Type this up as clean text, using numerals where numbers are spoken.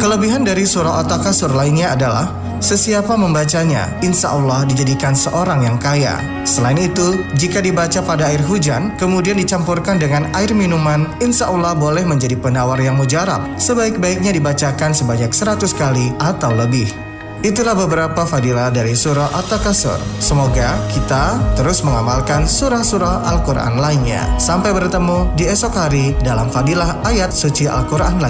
Kelebihan dari surah At-Takasur lainnya adalah sesiapa membacanya, insya Allah dijadikan seorang yang kaya. Selain itu, jika dibaca pada air hujan, kemudian dicampurkan dengan air minuman, insya Allah boleh menjadi penawar yang mujarab. Sebaik-baiknya dibacakan sebanyak 100 kali atau lebih. Itulah beberapa fadilah dari surah At-Takasur. Semoga kita terus mengamalkan surah-surah Al-Quran lainnya. Sampai bertemu di esok hari dalam fadilah ayat suci Al-Quran lainnya.